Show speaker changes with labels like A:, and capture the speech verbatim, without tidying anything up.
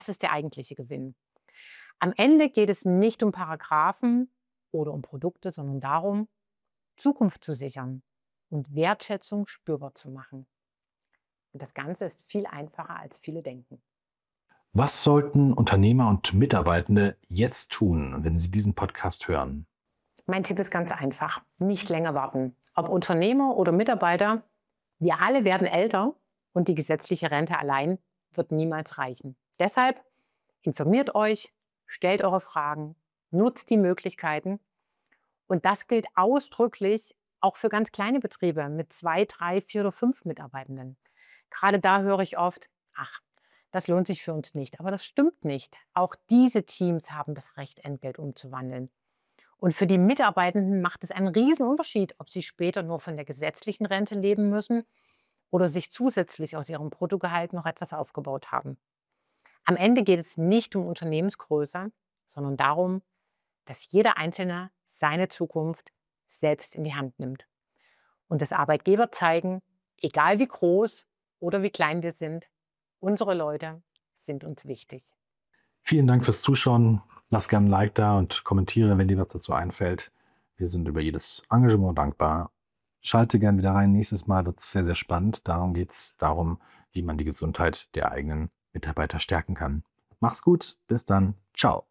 A: Das ist der eigentliche Gewinn. Am Ende geht es nicht um Paragraphen oder um Produkte, sondern darum, Zukunft zu sichern und Wertschätzung spürbar zu machen. Und das Ganze ist viel einfacher, als viele denken.
B: Was sollten Unternehmer und Mitarbeitende jetzt tun, wenn sie diesen Podcast hören?
A: Mein Tipp ist ganz einfach. Nicht länger warten. Ob Unternehmer oder Mitarbeiter, wir alle werden älter und die gesetzliche Rente allein wird niemals reichen. Deshalb informiert euch, stellt eure Fragen, nutzt die Möglichkeiten. Und das gilt ausdrücklich auch für ganz kleine Betriebe mit zwei, drei, vier oder fünf Mitarbeitenden. Gerade da höre ich oft, ach, das lohnt sich für uns nicht. Aber das stimmt nicht. Auch diese Teams haben das Recht, Entgelt umzuwandeln. Und für die Mitarbeitenden macht es einen riesen Unterschied, ob sie später nur von der gesetzlichen Rente leben müssen oder sich zusätzlich aus ihrem Bruttogehalt noch etwas aufgebaut haben. Am Ende geht es nicht um Unternehmensgröße, sondern darum, dass jeder Einzelne seine Zukunft selbst in die Hand nimmt. Und dass Arbeitgeber zeigen, egal wie groß oder wie klein wir sind, unsere Leute sind uns wichtig.
B: Vielen Dank fürs Zuschauen. Lass gerne ein Like da und kommentiere, wenn dir was dazu einfällt. Wir sind über jedes Engagement dankbar. Schalte gerne wieder rein. Nächstes Mal wird es sehr, sehr spannend. Darum geht es darum, wie man die Gesundheit der eigenen Mitarbeiter stärken kann. Mach's gut. Bis dann. Ciao.